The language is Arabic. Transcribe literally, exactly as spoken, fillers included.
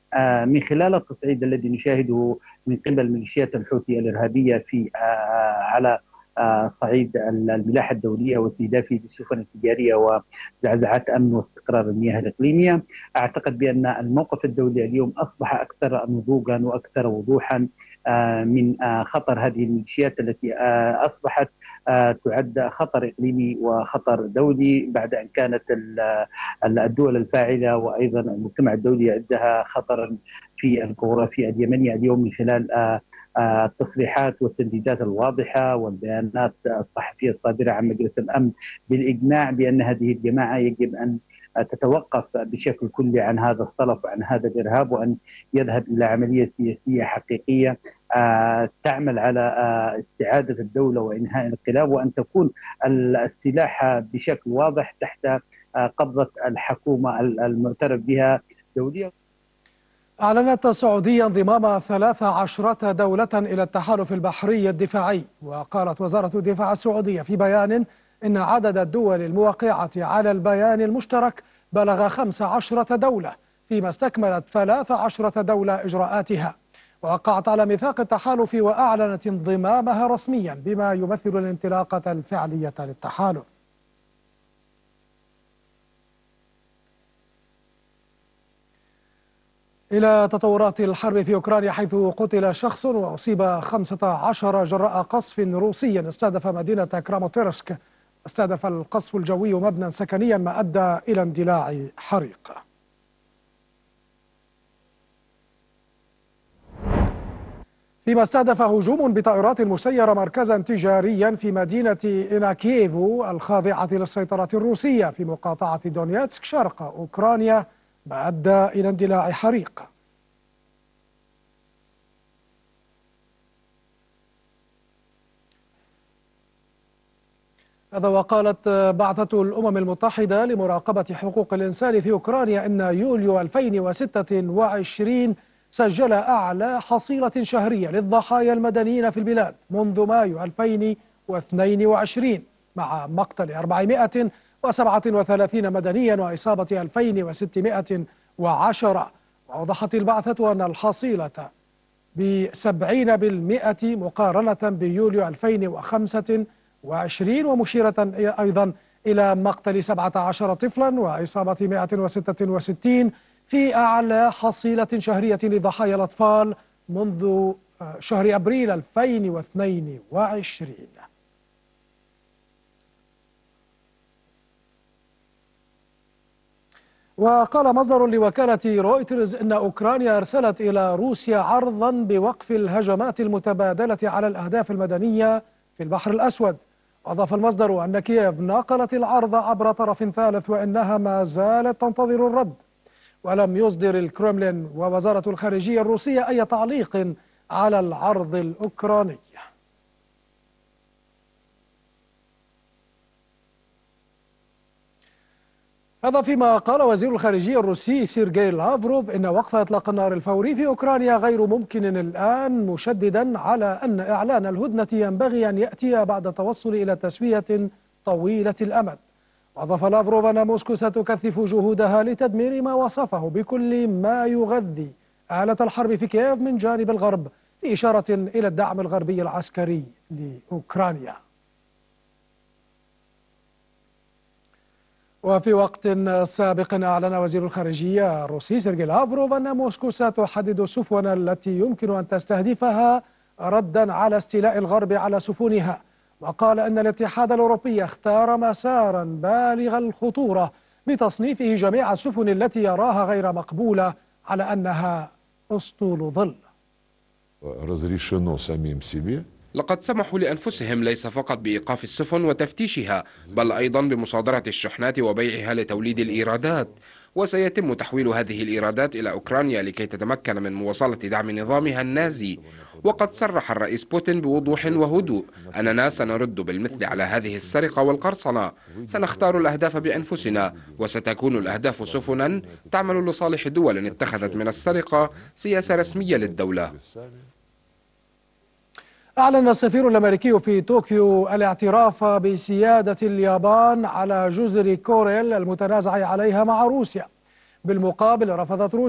من خلال التصعيد الذي نشاهده من قبل ميليشيات الحوثي الإرهابية في على صعيد الملاحة الدولية واستهدافه للسفن التجارية وزعزعات أمن واستقرار المياه الإقليمية. أعتقد بأن الموقف الدولي اليوم أصبح أكثر نضوجا وأكثر وضوحا من خطر هذه الميليشيات التي أصبحت تعد خطر إقليمي وخطر دولي بعد أن كانت الدول الفاعلة وأيضا المجتمع الدولي يعدها خطرا في الجغرافيا اليمنية اليوم من خلال التصريحات والتنديدات الواضحة والبيانات الصحفية الصادرة عن مجلس الأمن بالإجماع بأن هذه الجماعة يجب أن تتوقف بشكل كلي عن هذا الصلف وعن هذا الإرهاب، وأن يذهب إلى عملية سياسية حقيقية تعمل على استعادة الدولة وإنهاء الانقلاب، وأن تكون السلاح بشكل واضح تحت قبضة الحكومة المعترف بها دوليا. أعلنت السعودية انضمام ثلاث عشرة دولة إلى التحالف البحري الدفاعي. وقالت وزارة الدفاع السعودية في بيان إن عدد الدول الموقعة على البيان المشترك بلغ خمس عشرة دولة، فيما استكملت ثلاث عشرة دولة إجراءاتها. ووقعت على ميثاق التحالف وأعلنت انضمامها رسميا، بما يمثل الانطلاقة الفعلية للتحالف. إلى تطورات الحرب في أوكرانيا، حيث قتل شخص وأصيب خمسة عشر جراء قصف روسي استهدف مدينة كراماتورسك. استهدف القصف الجوي مبنى سكنيا ما أدى إلى اندلاع حريق. فيما استهدف هجوم بطائرات مسيرة مركزا تجاريا في مدينة إناكييفو الخاضعة للسيطرة الروسية في مقاطعة دونيتسك شرق أوكرانيا ما أدى إلى اندلاع حريق. هذا وقالت بعثة الأمم المتحدة لمراقبة حقوق الإنسان في أوكرانيا إن يوليو ألفين وستة وعشرين سجل أعلى حصيلة شهرية للضحايا المدنيين في البلاد منذ مايو ألفين واثنين وعشرين، مع مقتل أربعمائة وسبعة وثلاثين مدنيا وإصابة ألفين وستمائة وعشرة. وأوضحت البعثة أن الحصيلة بسبعين بالمئة مقارنة بيوليو ألفين وخمسة وعشرين، ومشيرة أيضا إلى مقتل سبعة عشر طفلا وإصابة مائة وستة وستين في أعلى حصيلة شهرية لضحايا الأطفال منذ شهر أبريل ألفين واثنين وعشرين. وقال مصدر لوكالة رويترز إن أوكرانيا أرسلت إلى روسيا عرضا بوقف الهجمات المتبادلة على الأهداف المدنية في البحر الأسود. أضاف المصدر أن كييف ناقلت العرض عبر طرف ثالث وإنها ما زالت تنتظر الرد. ولم يصدر الكرملين ووزارة الخارجية الروسية أي تعليق على العرض الأوكراني. هذا فيما قال وزير الخارجية الروسي سيرجي لافروف إن وقف إطلاق النار الفوري في أوكرانيا غير ممكن الآن، مشددا على أن إعلان الهدنة ينبغي أن يأتي بعد التوصل إلى تسوية طويلة الأمد. وأضاف لافروف أن موسكو ستكثف جهودها لتدمير ما وصفه بكل ما يغذي آلة الحرب في كييف من جانب الغرب، في إشارة إلى الدعم الغربي العسكري لأوكرانيا. وفي وقت سابق أعلن وزير الخارجية الروسي سيرجي لافروف أن موسكو ستحدد السفن التي يمكن أن تستهدفها ردا على استيلاء الغرب على سفنها. وقال أن الاتحاد الأوروبي اختار مسارا بالغ الخطورة بتصنيفه جميع السفن التي يراها غير مقبولة على أنها أسطول ظل. لقد سمحوا لأنفسهم ليس فقط بإيقاف السفن وتفتيشها، بل أيضا بمصادرة الشحنات وبيعها لتوليد الإيرادات. وسيتم تحويل هذه الإيرادات إلى أوكرانيا لكي تتمكن من مواصلة دعم نظامها النازي. وقد صرح الرئيس بوتين بوضوح وهدوء أننا سنرد بالمثل على هذه السرقة والقرصنة. سنختار الأهداف بأنفسنا، وستكون الأهداف سفنا تعمل لصالح دول اتخذت من السرقة سياسة رسمية للدولة. أعلن السفير الأمريكي في طوكيو الاعتراف بسيادة اليابان على جزر كوريل المتنازع عليها مع روسيا. بالمقابل رفضت روسيا